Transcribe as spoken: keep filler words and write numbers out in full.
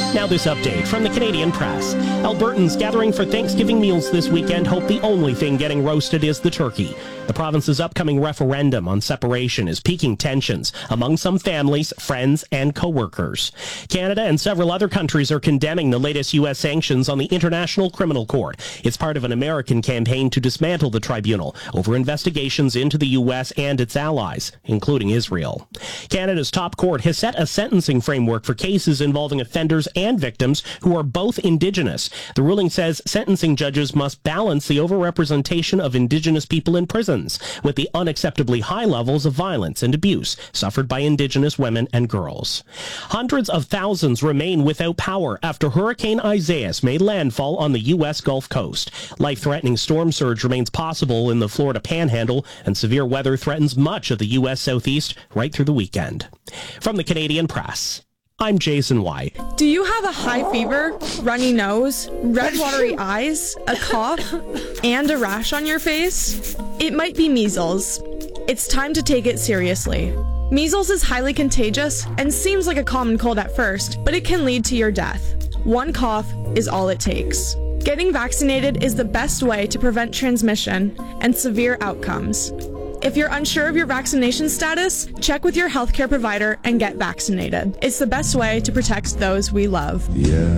Now this update from the Canadian Press. Albertans gathering for Thanksgiving meals this weekend hope the only thing getting roasted is the turkey. The province's upcoming referendum on separation is piquing tensions among some families, friends, and co-workers. Canada and several other countries are condemning the latest U S sanctions on the International Criminal Court. It's part of an American campaign to dismantle the tribunal over investigations into the U S and its allies, including Israel. Canada's top court has set a sentencing framework for cases involving offenders and victims who are both Indigenous. The ruling says sentencing judges must balance the overrepresentation of Indigenous people in prisons with the unacceptably high levels of violence and abuse suffered by Indigenous women and girls. Hundreds of thousands remain without power after Hurricane Isaias made landfall on the U S Gulf Coast. Life-threatening storm surge remains possible in the Florida Panhandle, and severe weather threatens much of the U S Southeast right through the weekend. From the Canadian Press, I'm Jason White. Do you have a high fever, runny nose, red watery eyes, a cough, and a rash on your face? It might be measles. It's time to take it seriously. Measles is highly contagious and seems like a common cold at first, but it can lead to your death. One cough is all it takes. Getting vaccinated is the best way to prevent transmission and severe outcomes. If you're unsure of your vaccination status, check with your healthcare provider and get vaccinated. It's the best way to protect those we love. Yeah.